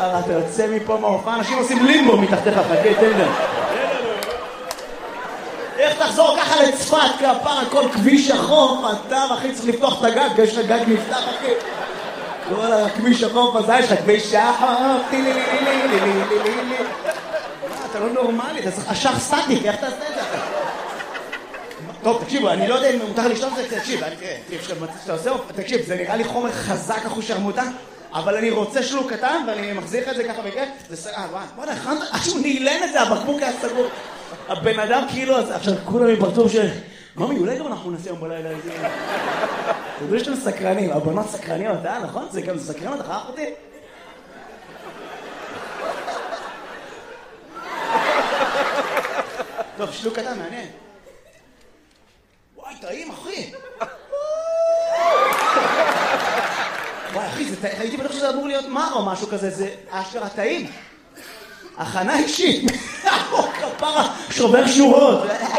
כפרה, אתה יוצא מפה מההופעה, אנשים עושים לימבו מתחתיך, חכה, תן להם. איך תחזור ככה לצפת, כפרה, כל כביש החוף, אתה אחי צריך לפתוח את הגג, יש לך גג נפתח, אחי. כל הכביש החוף הזה, יש לך כביש החוף, אתה לא נורמלי, אתה צריך אשך סטטיק, איך תעשה את זה? טוב, תקשיבו, אני לא יודע אם מותר לשתות את זה, תקשיב, זה נראה לי חומר חזק אחוז שרמוטה, אבל אני רוצה שלוק קטן, ואני מחזיק את זה ככה בכיף, זה סגר, וואי, עכשיו נעילן את זה, הבקבוק היה סגור. הבן אדם כאילו, עכשיו כולם מפרצוף ש... ממי, אולי גם אנחנו נעשה יום בלילה איזה... תדעו שאתם סקרנים, הבנות סקרניות, נכון? זה גם סקרנות, אחר אותי? טוב, שלוק קטן, מעניין. וואי, טעים, אחי. וואי, אחי, הייתי בטוח שזה אמור להיות מר או משהו כזה, זה אשכרה טעים. הכנה אישית. כפרה, שובר שורות.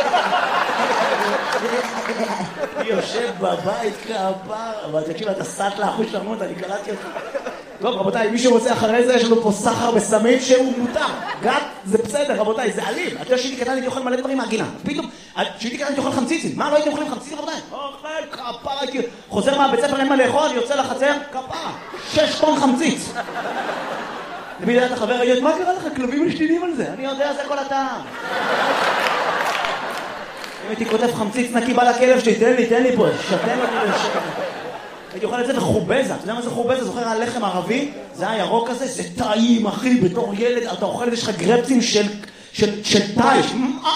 יושב בבית כפרה. אבל תקשיב, אתה סט לאחוז שרמות, אני קראתי אותך. טוב, רבותיי, מי שרוצה אחרי זה, יש לנו פה סחר בסמים שהוא מותר. גת, זה בסדר, רבותיי, זה אלים. אתה יודע שהייתי קטן, הייתי אוכל מלא דברים מהגינה. פתאום, שהייתי קטן, הייתי אוכל חמציצים. מה, לא הייתם אוכלים חמציצים, רבותיי? אוכל, כפרה, חוזר מהבית ספר, אין מה לאכול, יוצא לחצר, כפרה. 6 טון חמציץ. למי דעת החבר, ראית, מה קרה לך? כלבים משתינים על זה. אני יודע, זה כל הטעם. אם הייתי כותב חמציץ נקי, בא לכלב שלי, תן לי פה, שתן אותי לשקר. הייתי אוכל את זה בחובזה. אתה יודע מה זה חובזה? זוכר הלחם הערבי? זה היה ירוק כזה, זה טעים, אחי, בתור ילד, אתה אוכל את זה, יש לך גרפצים של טייש.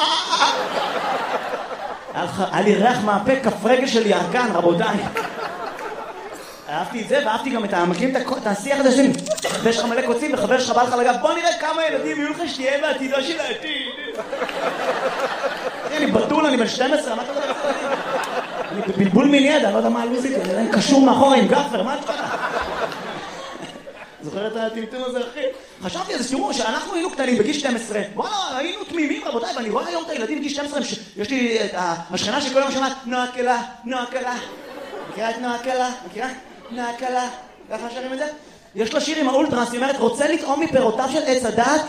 היה לי ריח מהפה, כף רגל של ירקן, רבותיי. אהבתי את זה, ואהבתי גם את המקים את השיח הזה שלי. ויש לך מלא קוצים, וחבר שלך בא לך לגב, בוא נראה כמה ילדים יהיו לך שתהיה בעתידו של העתיד. אני בטול, אני בן 12, מה אתה יודע? אני בבלבול מיני ידע, אני לא יודע מה הלוזית, אני קשור מאחורה עם גפר, מה את שכנה? זוכר את הטמטום הזה, אחי? חשבתי על זה, תראו, שאנחנו היינו קטנים בגיל 12, וואלה, היינו תמימים, רבותיי, ואני רואה היום את הילדים בגיל 12, יש לי את השכנה שכל יום שומעת, נועה קלה, נועה קלה. מכירה את נועה קלה? מכירה? נועה קלה. ככה שרים את זה? יש לה שיר עם האולטרס, היא אומרת, רוצה לטעום מפירותיו של עץ הדעת?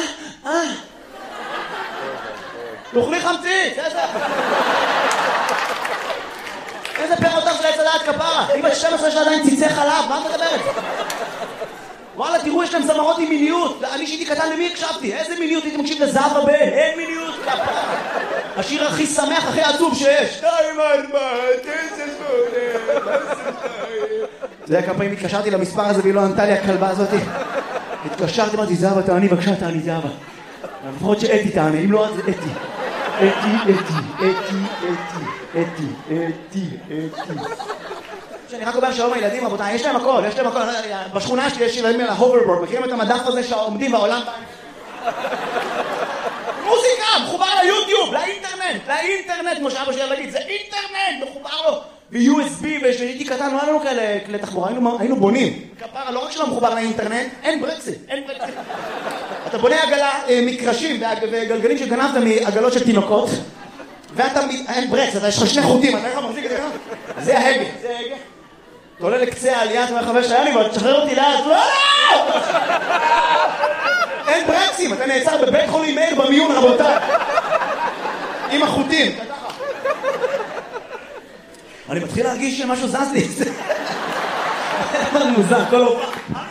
תאכלי חמציץ, איזה פירותיו של עץ הדעת כפרה? היא בת 12 שעדיין ציצי חלב, מה את מדברת? וואלה, תראו, יש להם זמרות עם מיניות. אני שהייתי קטן, למי הקשבתי? איזה מיניות? הייתי מקשיב לזהב הבא, אין מיניות כפרה. השיר הכי שמח, הכי עצוב שיש. 2, 4, 9, 8. זה היה כמה פעמים התקשרתי למספר הזה והיא לא ענתה לי הכלבה הזאת. התקשרתי, אמרתי, זהבה, תעני, בבקשה, תעני, זהבה. לפחות שאתי תעני, אם לא, אז אתי. אתי. שאני רק אומר שלום הילדים, רבותיי, יש להם הכל. בשכונה שלי יש ילדים על ההוברבורד, מכירים את המדף הזה שעומדים בעולם? מוזיקה, מחובר ליוטיוב, לאינטרנט, כמו שאבא שלי להגיד, זה אינטרנט, מחובר לו. ב-USB, והייתי קטן, לא היה לנו כאלה כלי תחבורה, היינו בונים. כפרה, לא רק שלא מחובר לאינטרנט, אין ברקסית. אתה בונה עגלה, מקרשים וגלגלים שגנבת מעגלות של תינוקות, ואתה, אין ברקס, אתה יש לך 2 חוטים, אתה איך מחזיק את זה ככה? זה ההגה. אתה עולה לקצה העלייה, אתה אומר חבר שהיה לי, ואתה תשחרר אותי לאט, לא! אין ברקסים, אתה נעצר בבית חולים מאיר במיון, רבותיי. עם החוטים. אני מתחיל להרגיש שמשהו זז לי. זה מוזר, כל הופעה.